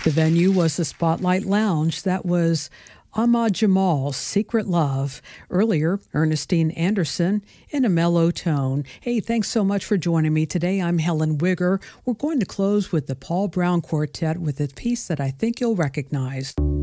The venue was the Spotlight Lounge. That was Ahmad Jamal's Secret Love. Earlier, Ernestine Anderson in a mellow tone. Hey, thanks so much for joining me today. I'm Helen Wigger. We're going to close with the Paul Brown Quartet with a piece that I think you'll recognize.